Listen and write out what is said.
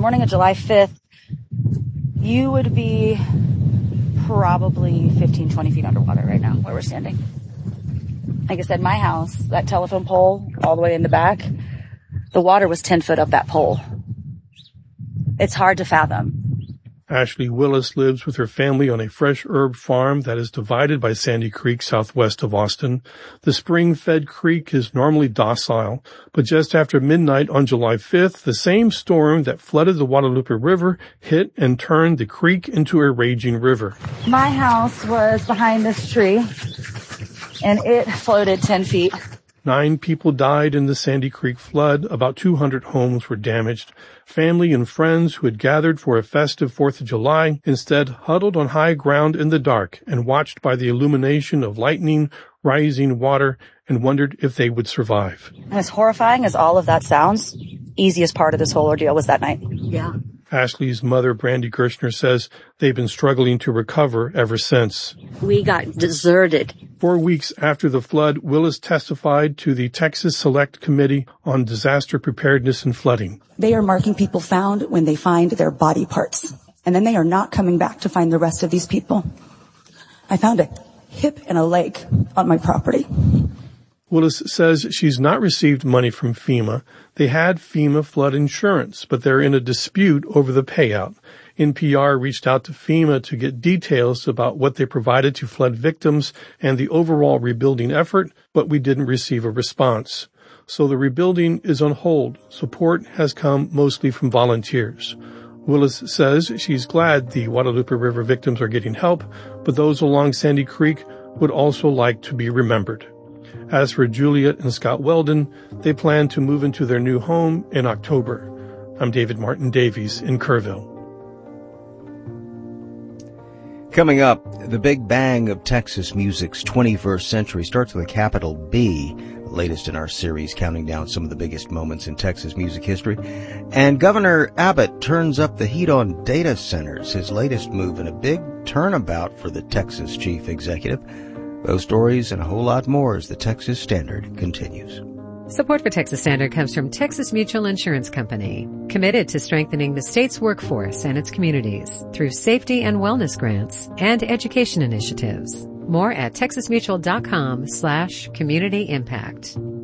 morning of July 5th, you would be probably 15, 20 feet underwater right now where we're standing. Like I said, my house, that telephone pole all the way in the back, the water was 10 foot up that pole. It's hard to fathom. Ashley Willis lives with her family on a fresh herb farm that is divided by Sandy Creek southwest of Austin. The spring-fed creek is normally docile, but just after midnight on July 5th, the same storm that flooded the Guadalupe River hit and turned the creek into a raging river. My house was behind this tree, and it floated 10 feet. 9 people died in the Sandy Creek flood. About 200 homes were damaged. Family and friends who had gathered for a festive 4th of July instead huddled on high ground in the dark and watched by the illumination of lightning, rising water, and wondered if they would survive. And as horrifying as all of that sounds, easiest part of this whole ordeal was that night. Yeah. Ashley's mother, Brandy Gershner, says they've been struggling to recover ever since. We got deserted. 4 weeks after the flood, Willis testified to the Texas Select Committee on Disaster Preparedness and Flooding. They are marking people found when they find their body parts, and then they are not coming back to find the rest of these people. I found a hip and a leg on my property. Willis says she's not received money from FEMA. They had FEMA flood insurance, but they're in a dispute over the payout. NPR reached out to FEMA to get details about what they provided to flood victims and the overall rebuilding effort, but we didn't receive a response. So the rebuilding is on hold. Support has come mostly from volunteers. Willis says she's glad the Guadalupe River victims are getting help, but those along Sandy Creek would also like to be remembered. As for Juliet and Scott Weldon, they plan to move into their new home in October. I'm David Martin Davies in Kerrville. Coming up, the big bang of Texas music's 21st century starts with a capital B, the latest in our series counting down some of the biggest moments in Texas music history. And Governor Abbott turns up the heat on data centers, his latest move in a big turnabout for the Texas chief executive. Those stories and a whole lot more as the Texas Standard continues. Support for Texas Standard comes from Texas Mutual Insurance Company, committed to strengthening the state's workforce and its communities through safety and wellness grants and education initiatives. More at texasmutual.com/community impact.